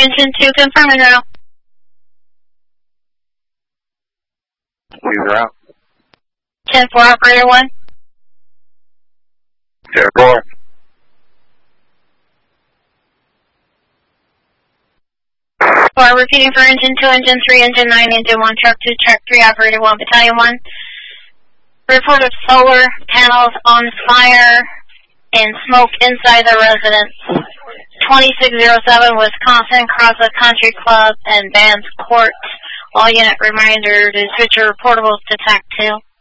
engine 2, confirm and route. Please route. 10-4, operator 1. 10-4. Repeating for engine 2, engine 3, engine 9, engine 1, truck 2, truck 3, operator 1, battalion 1. Report of solar panels on fire and smoke inside the residence. 2607 Wisconsin, Crossland Country Club and Bands Court. All unit reminder to switch your reportables to TAC 2.